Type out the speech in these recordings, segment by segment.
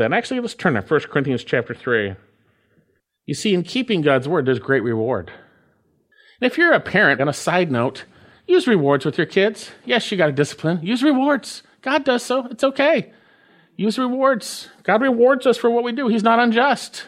And actually, let's turn to 1 Corinthians chapter 3. You see, in keeping God's word, there's great reward. And if you're a parent, on a side note, use rewards with your kids. Yes, you got to discipline. Use rewards. God does so. It's okay. Use rewards. God rewards us for what we do. He's not unjust.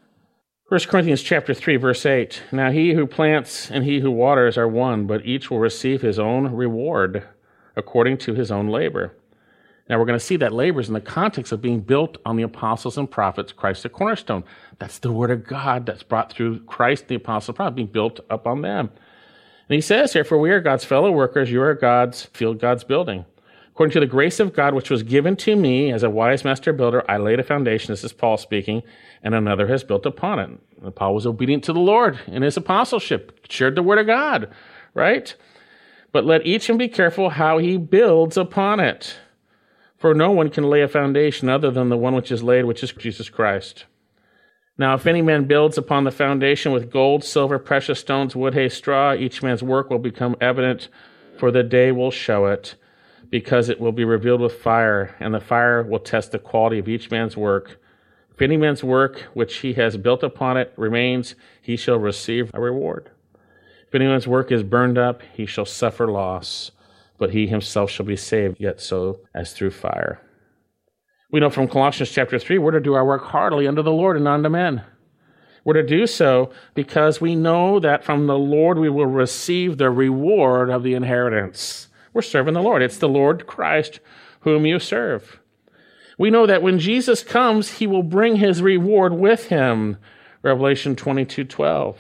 1 Corinthians chapter 3, verse 8. Now he who plants and he who waters are one, but each will receive his own reward according to his own labor. Now we're going to see that labor is in the context of being built on the apostles and prophets, Christ the cornerstone. That's the word of God that's brought through Christ, the apostle and prophet, being built up on them. And he says here, for we are God's fellow workers, you are God's field, God's building. According to the grace of God, which was given to me as a wise master builder, I laid a foundation, this is Paul speaking, and another has built upon it. And Paul was obedient to the Lord in his apostleship, shared the word of God, right? But let each one be careful how he builds upon it. For no one can lay a foundation other than the one which is laid, which is Jesus Christ. Now, if any man builds upon the foundation with gold, silver, precious stones, wood, hay, straw, each man's work will become evident, for the day will show it, because it will be revealed with fire, and the fire will test the quality of each man's work. If any man's work which he has built upon it remains, he shall receive a reward. If anyone's work is burned up, he shall suffer loss, but he himself shall be saved, yet so as through fire. We know from Colossians chapter 3, we're to do our work heartily unto the Lord and unto men. We're to do so because we know that from the Lord we will receive the reward of the inheritance. We're serving the Lord. It's the Lord Christ whom you serve. We know that when Jesus comes, he will bring his reward with him. Revelation 22:12.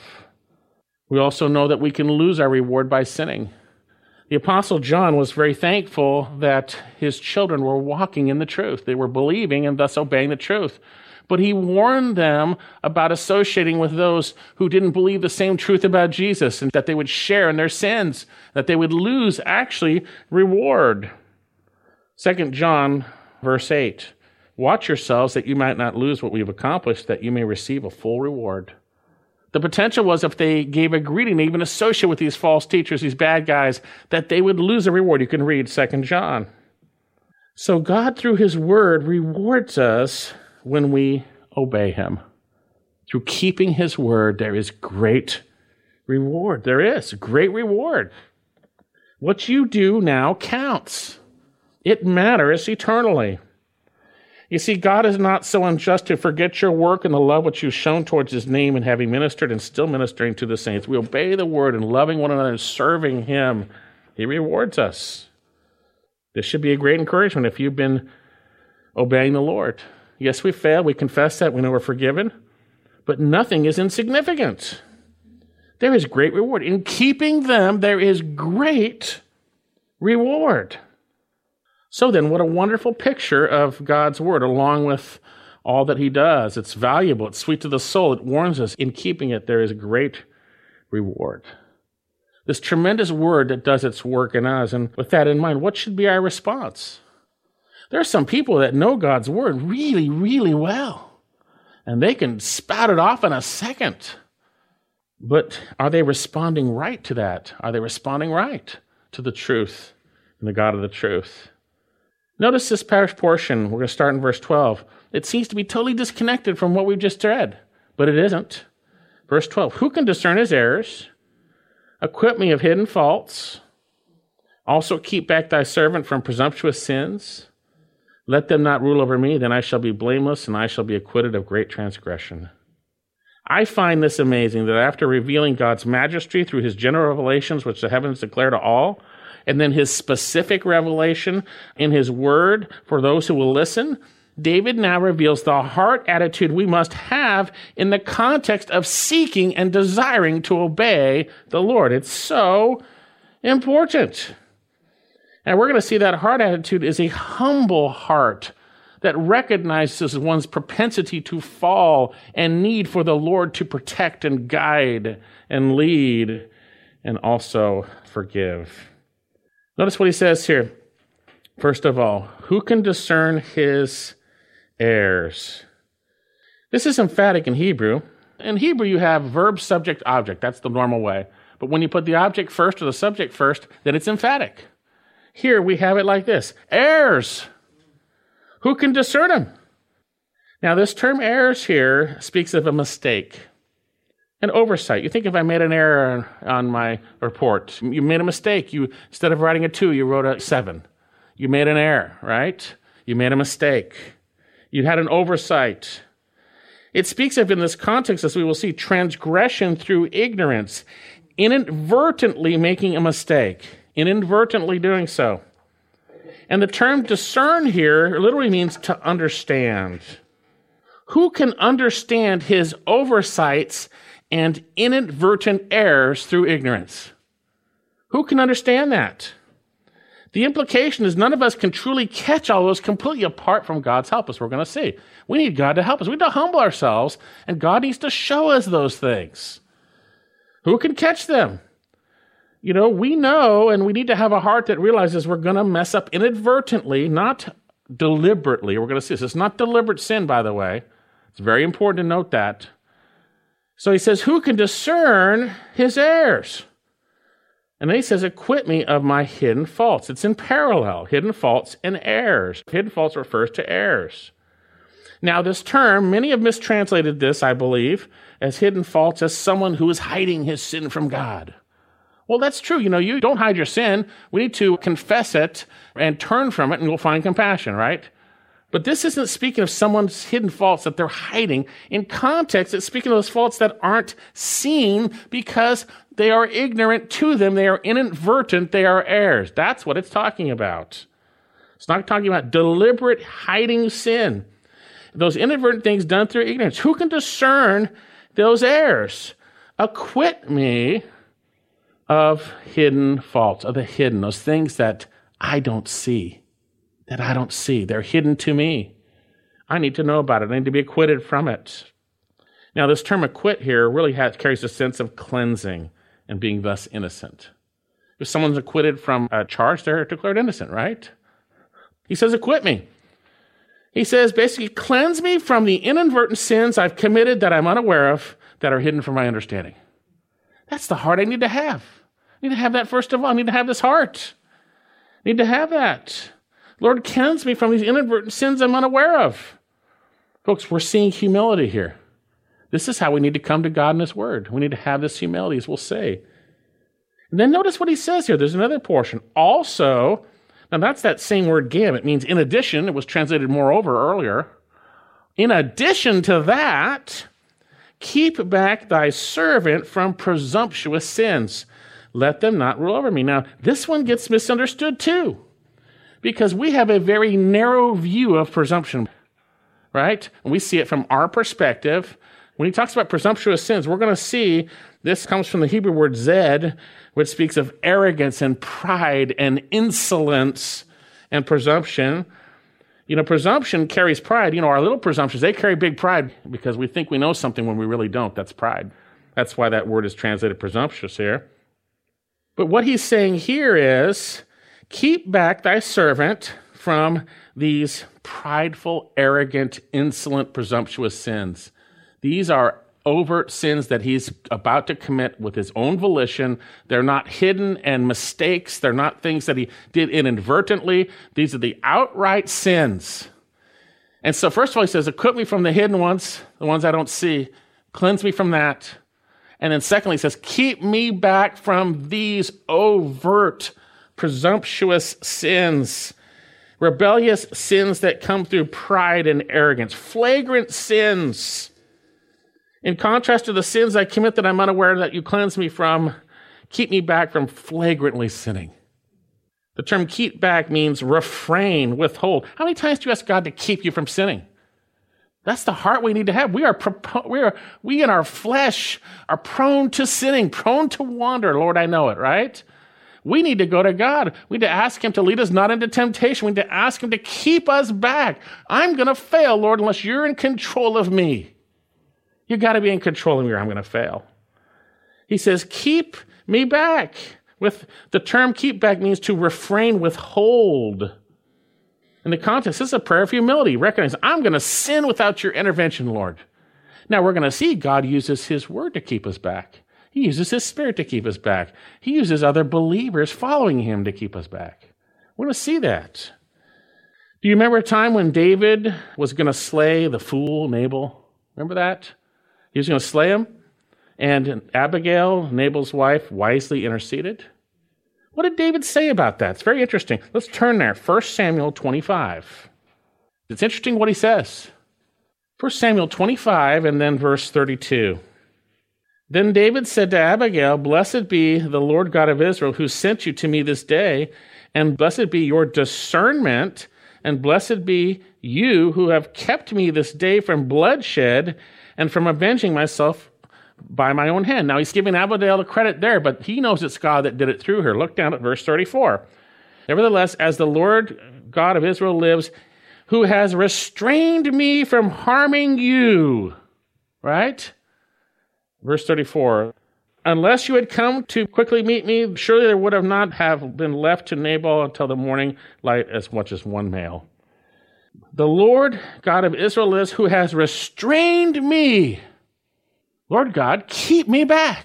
We also know that we can lose our reward by sinning. The Apostle John was very thankful that his children were walking in the truth. They were believing and thus obeying the truth. But he warned them about associating with those who didn't believe the same truth about Jesus, and that they would share in their sins, that they would lose, actually, reward. 2 John, verse 8, watch yourselves that you might not lose what we've accomplished, that you may receive a full reward. The potential was if they gave a greeting, they even associate with these false teachers, these bad guys, that they would lose a reward. You can read 2 John. So God, through his word, rewards us when we obey him. Through keeping his word, there is great reward. There is great reward. What you do now counts. It matters eternally. You see, God is not so unjust to forget your work and the love which you've shown towards his name in having ministered and still ministering to the saints. We obey the word and loving one another and serving him. He rewards us. This should be a great encouragement if you've been obeying the Lord. Yes, we failed. We confess that. We know we're forgiven. But nothing is insignificant. There is great reward. In keeping them, there is great reward. So then, what a wonderful picture of God's word, along with all that he does. It's valuable. It's sweet to the soul. It warns us. In keeping it, there is great reward. This tremendous word that does its work in us. And with that in mind, what should be our response? There are some people that know God's word really, really well. And they can spout it off in a second. But are they responding right to that? Are they responding right to the truth and the God of the truth? Notice this parish portion. We're going to start in verse 12. It seems to be totally disconnected from what we've just read, but it isn't. Verse 12, who can discern his errors? Acquit me of hidden faults. Also keep back thy servant from presumptuous sins. Let them not rule over me, then I shall be blameless, and I shall be acquitted of great transgression. I find this amazing, that after revealing God's majesty through his general revelations, which the heavens declare to all, and then his specific revelation in his word for those who will listen, David now reveals the heart attitude we must have in the context of seeking and desiring to obey the Lord. It's so important. And we're going to see that heart attitude is a humble heart that recognizes one's propensity to fall and need for the Lord to protect and guide and lead and also forgive. Notice what he says here. First of all, who can discern his errors? This is emphatic in Hebrew. In Hebrew, you have verb, subject, object. That's the normal way. But when you put the object first or the subject first, then it's emphatic. Here we have it like this. Errors. Who can discern them? Now, this term errors here speaks of a mistake, an oversight. You think if I made an error on my report, you made a mistake. Instead of writing a 2, you wrote a 7. You made an error, right? You made a mistake. You had an oversight. It speaks of, in this context, as we will see, transgression through ignorance, inadvertently making a mistake, inadvertently doing so. And the term discern here literally means to understand. Who can understand his oversights and inadvertent errors through ignorance? Who can understand that? The implication is none of us can truly catch all those completely apart from God's help, as we're going to see. We need God to help us. We need to humble ourselves, and God needs to show us those things. Who can catch them? We know, and we need to have a heart that realizes we're going to mess up inadvertently, not deliberately. We're going to see this. It's not deliberate sin, by the way. It's very important to note that. So he says, who can discern his errors? And then he says, acquit me of my hidden faults. It's in parallel, hidden faults and errors. Hidden faults refers to errors. Now, this term, many have mistranslated this, I believe, as hidden faults as someone who is hiding his sin from God. Well, that's true. You don't hide your sin. We need to confess it and turn from it, and we'll find compassion, right? But this isn't speaking of someone's hidden faults that they're hiding. In context, it's speaking of those faults that aren't seen because they are ignorant to them. They are inadvertent. They are errors. That's what it's talking about. It's not talking about deliberate hiding sin. Those inadvertent things done through ignorance. Who can discern those errors? Acquit me of hidden faults, of the hidden, those things that I don't see. They're hidden to me. I need to know about it. I need to be acquitted from it. Now, this term acquit here really carries a sense of cleansing and being thus innocent. If someone's acquitted from a charge, they're declared innocent, right? He says, acquit me. He says, basically, cleanse me from the inadvertent sins I've committed that I'm unaware of, that are hidden from my understanding. That's the heart I need to have. I need to have that first of all. I need to have this heart. I need to have that. Lord, cleanse me from these inadvertent sins I'm unaware of. Folks, we're seeing humility here. This is how we need to come to God in His Word. We need to have this humility, as we'll say. And then notice what he says here. There's another portion. Also, now that's that same word gam. It means in addition. It was translated moreover earlier. In addition to that, keep back thy servant from presumptuous sins. Let them not rule over me. Now, this one gets misunderstood too, because we have a very narrow view of presumption, right? And we see it from our perspective. When he talks about presumptuous sins, we're going to see this comes from the Hebrew word zed, which speaks of arrogance and pride and insolence and presumption. Presumption carries pride. Our little presumptions, they carry big pride because we think we know something when we really don't. That's pride. That's why that word is translated presumptuous here. But what he's saying here is, keep back thy servant from these prideful, arrogant, insolent, presumptuous sins. These are overt sins that he's about to commit with his own volition. They're not hidden and mistakes. They're not things that he did inadvertently. These are the outright sins. And so first of all, he says, acquit me from the hidden ones, the ones I don't see. Cleanse me from that. And then secondly, he says, keep me back from these overt, presumptuous sins. Rebellious sins that come through pride and arrogance. Flagrant sins. In contrast to the sins I commit that I'm unaware that you cleanse me from, keep me back from flagrantly sinning. The term keep back means refrain, withhold. How many times do you ask God to keep you from sinning? That's the heart we need to have. We in our flesh are prone to sinning, prone to wander. Lord, I know it, right? We need to go to God. We need to ask Him to lead us not into temptation. We need to ask Him to keep us back. I'm going to fail, Lord, unless you're in control of me. You got to be in control of me or I'm going to fail. He says, keep me back. With the term keep back means to refrain, withhold. In the context, this is a prayer of humility. Recognize, I'm going to sin without your intervention, Lord. Now we're going to see God uses His word to keep us back. He uses His Spirit to keep us back. He uses other believers following Him to keep us back. We're going to see that. Do you remember a time when David was going to slay the fool Nabal? Remember that? He was going to slay him, and Abigail, Nabal's wife, wisely interceded. What did David say about that? It's very interesting. Let's turn there. 1 Samuel 25. It's interesting what he says. 1 Samuel 25 and then verse 32. Then David said to Abigail, "Blessed be the Lord God of Israel, who sent you to me this day, and blessed be your discernment, and blessed be you who have kept me this day from bloodshed and from avenging myself by my own hand." Now he's giving Abigail the credit there, but he knows it's God that did it through her. Look down at verse 34. "Nevertheless, as the Lord God of Israel lives, who has restrained me from harming you." Right? Verse 34. "Unless you had come to quickly meet me, surely there would have not have been left to Nabal until the morning light as much as one male. The Lord God of Israel lives, who has restrained me." Lord God, keep me back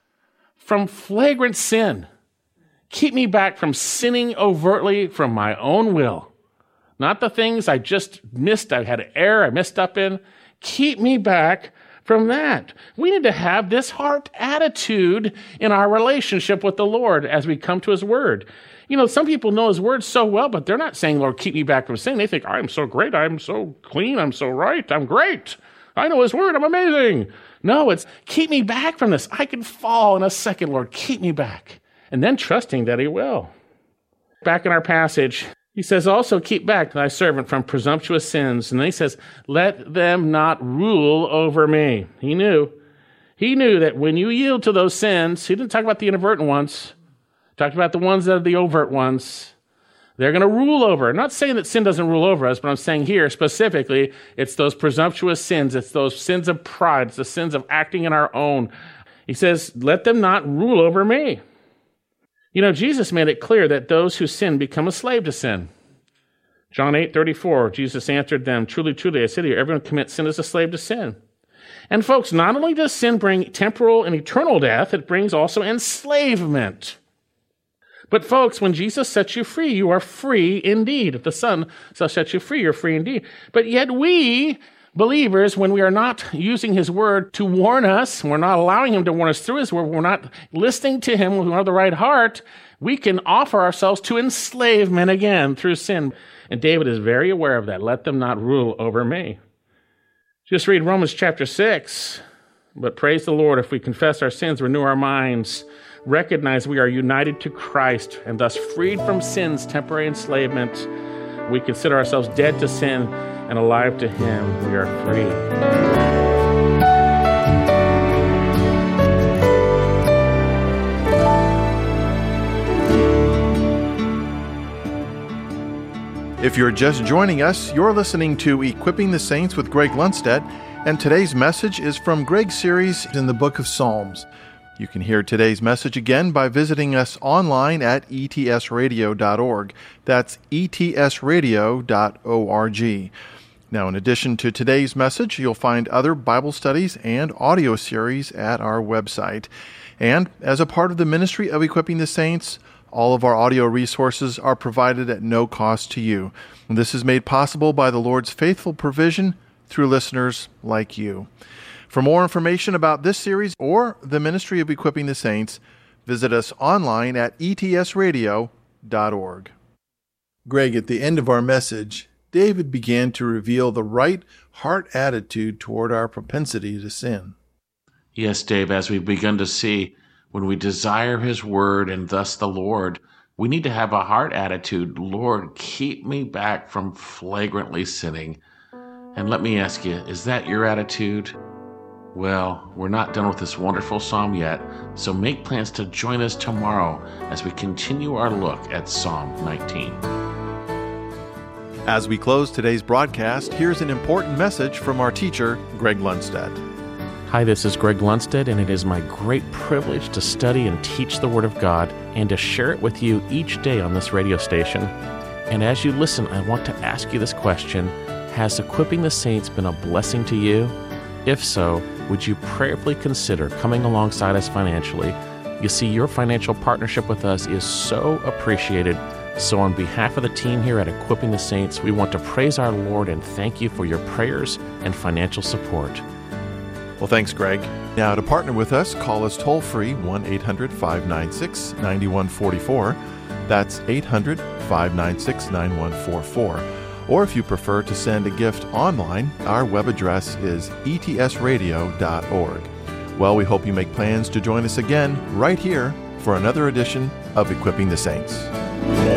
from flagrant sin. Keep me back from sinning overtly from my own will. Not the things I just missed, I had an error I messed up in. Keep me back from that. We need to have this heart attitude in our relationship with the Lord as we come to his word. You know, some people know his word so well, but they're not saying, "Lord, keep me back from sin." They think, "I'm so great, I'm so clean, I'm so right, I'm great. I know his word, I'm amazing." No, it's keep me back from this. I can fall in a second, Lord, keep me back. And then trusting that he will. Back in our passage, he says, "Also keep back thy servant from presumptuous sins." And then he says, "Let them not rule over me." He knew that when you yield to those sins, he didn't talk about the inadvertent ones. He talked about the ones that are the overt ones. They're going to rule over. I'm not saying that sin doesn't rule over us, but I'm saying here specifically, it's those presumptuous sins. It's those sins of pride. It's the sins of acting in our own. He says, "Let them not rule over me." You know, Jesus made it clear that those who sin become a slave to sin. John 8:34, Jesus answered them, "Truly, truly, I say to you, everyone who commits sin is a slave to sin." And folks, not only does sin bring temporal and eternal death, it brings also enslavement. But folks, when Jesus sets you free, you are free indeed. If the Son shall set you free, you're free indeed. But yet we, believers, when we are not using his word to warn us, we're not allowing him to warn us through his word, we're not listening to him, we have the right heart, we can offer ourselves to enslavement again through sin. And David is very aware of that. Let them not rule over me. Just read Romans chapter 6. "But praise the Lord, if we confess our sins, renew our minds, recognize we are united to Christ, and thus freed from sin's temporary enslavement, we consider ourselves dead to sin and alive to him. We are free." If you're just joining us, you're listening to Equipping the Saints with Greg Lundstedt, and today's message is from Greg's series in the book of Psalms. You can hear today's message again by visiting us online at etsradio.org. That's etsradio.org. Now, in addition to today's message, you'll find other Bible studies and audio series at our website. And as a part of the ministry of Equipping the Saints, all of our audio resources are provided at no cost to you. And this is made possible by the Lord's faithful provision through listeners like you. For more information about this series or the ministry of Equipping the Saints, visit us online at etsradio.org. Greg, at the end of our message, David began to reveal the right heart attitude toward our propensity to sin. Yes, Dave, as we've begun to see, when we desire his word and thus the Lord, we need to have a heart attitude, "Lord, keep me back from flagrantly sinning." And let me ask you, is that your attitude? Well, we're not done with this wonderful psalm yet, so make plans to join us tomorrow as we continue our look at Psalm 19. As we close today's broadcast, here's an important message from our teacher, Greg Lundstedt. Hi, this is Greg Lundstedt, and it is my great privilege to study and teach the Word of God and to share it with you each day on this radio station. And as you listen, I want to ask you this question: has Equipping the Saints been a blessing to you? If so, would you prayerfully consider coming alongside us financially? You see, your financial partnership with us is so appreciated So on behalf of the team here at Equipping the Saints, we want to praise our Lord and thank you for your prayers and financial support. Well, thanks, Greg. Now, to partner with us, call us toll-free 1-800-596-9144. That's 800-596-9144. Or if you prefer to send a gift online, our web address is etsradio.org. Well, we hope you make plans to join us again right here for another edition of Equipping the Saints.